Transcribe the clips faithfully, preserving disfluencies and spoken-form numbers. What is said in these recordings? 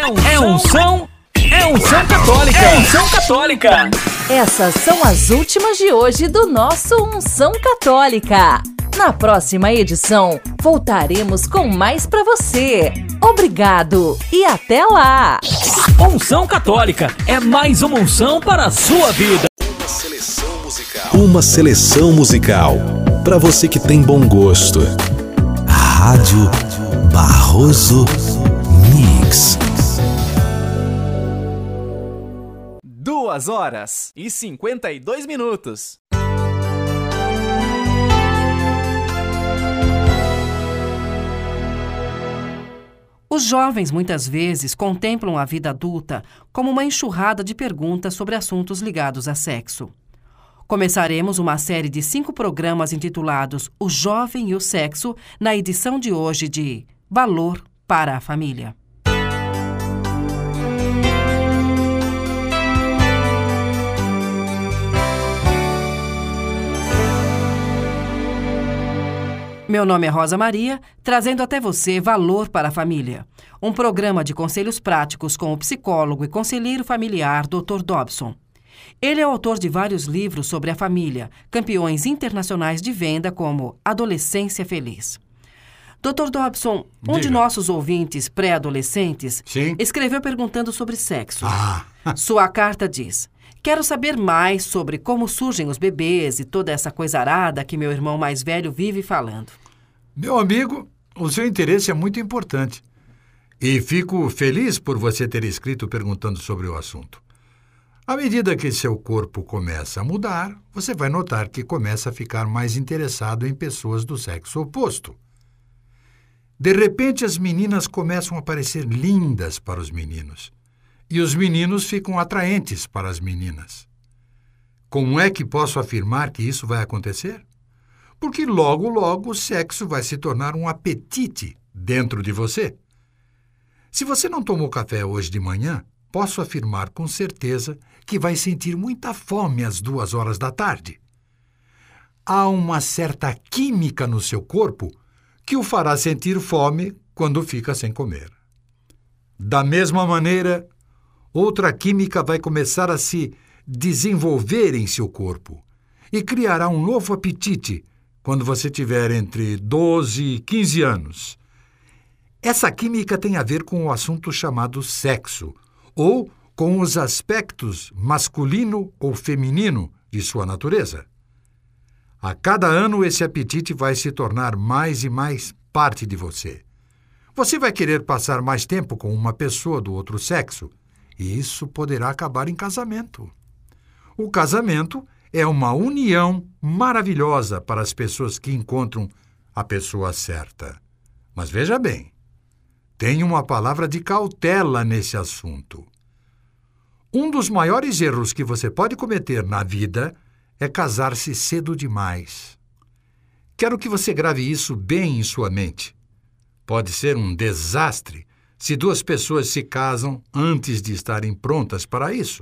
É unção, é unção católica. É unção católica. Essas são as últimas de hoje do nosso Unção Católica. Na próxima edição, voltaremos com mais para você. Obrigado e até lá! Unção Católica é mais uma unção para a sua vida. Uma seleção musical. Uma seleção musical para você que tem bom gosto. Rádio Barroso Mix. Duas horas e cinquenta e dois minutos. Os jovens, muitas vezes, contemplam a vida adulta como uma enxurrada de perguntas sobre assuntos ligados a sexo. Começaremos uma série de cinco programas intitulados O Jovem e o Sexo, na edição de hoje de Valor para a Família. Meu nome é Rosa Maria, trazendo até você Valor para a Família, um programa de conselhos práticos com o psicólogo e conselheiro familiar doutor Dobson. Ele é autor de vários livros sobre a família, campeões internacionais de venda como Adolescência Feliz. doutor Dobson, um Diga. de nossos ouvintes pré-adolescentes Sim. escreveu perguntando sobre sexo. Ah. Sua carta diz: quero saber mais sobre como surgem os bebês e toda essa coisarada que meu irmão mais velho vive falando. Meu amigo, o seu interesse é muito importante. E fico feliz por você ter escrito perguntando sobre o assunto. À medida que seu corpo começa a mudar, você vai notar que começa a ficar mais interessado em pessoas do sexo oposto. De repente, as meninas começam a parecer lindas para os meninos. E os meninos ficam atraentes para as meninas. Como é que posso afirmar que isso vai acontecer? Porque logo, logo o sexo vai se tornar um apetite dentro de você. Se você não tomou café hoje de manhã, posso afirmar com certeza que vai sentir muita fome às duas horas da tarde. Há uma certa química no seu corpo que o fará sentir fome quando fica sem comer. Da mesma maneira, outra química vai começar a se desenvolver em seu corpo e criará um novo apetite quando você tiver entre doze e quinze anos. Essa química tem a ver com o assunto chamado sexo, ou com os aspectos masculino ou feminino de sua natureza. A cada ano, esse apetite vai se tornar mais e mais parte de você. Você vai querer passar mais tempo com uma pessoa do outro sexo, e isso poderá acabar em casamento. O casamento é uma união maravilhosa para as pessoas que encontram a pessoa certa. Mas veja bem, tem uma palavra de cautela nesse assunto. Um dos maiores erros que você pode cometer na vida é casar-se cedo demais. Quero que você grave isso bem em sua mente. Pode ser um desastre se duas pessoas se casam antes de estarem prontas para isso.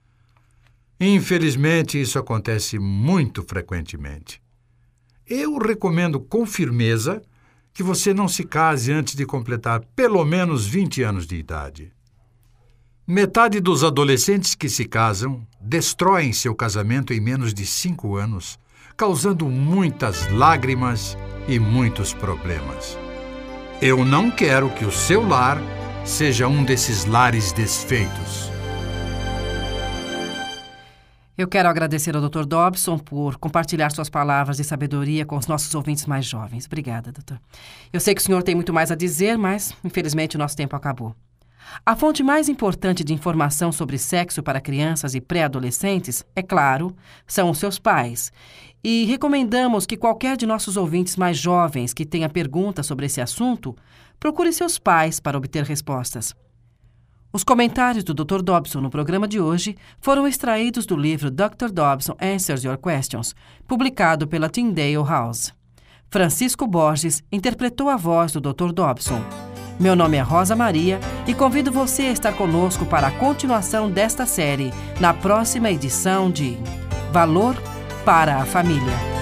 Infelizmente, isso acontece muito frequentemente. Eu recomendo com firmeza que você não se case antes de completar pelo menos vinte anos de idade. Metade dos adolescentes que se casam destroem seu casamento em menos de cinco anos, causando muitas lágrimas e muitos problemas. Eu não quero que o seu lar seja um desses lares desfeitos. Eu quero agradecer ao doutor Dobson por compartilhar suas palavras de sabedoria com os nossos ouvintes mais jovens. Obrigada, doutor. Eu sei que o senhor tem muito mais a dizer, mas, infelizmente, o nosso tempo acabou. A fonte mais importante de informação sobre sexo para crianças e pré-adolescentes, é claro, são os seus pais. E recomendamos que qualquer de nossos ouvintes mais jovens que tenha perguntas sobre esse assunto, procure seus pais para obter respostas. Os comentários do doutor Dobson no programa de hoje foram extraídos do livro doutor Dobson Answers Your Questions, publicado pela Tyndale House. Francisco Borges interpretou a voz do doutor Dobson. Meu nome é Rosa Maria e convido você a estar conosco para a continuação desta série na próxima edição de Valor para a Família.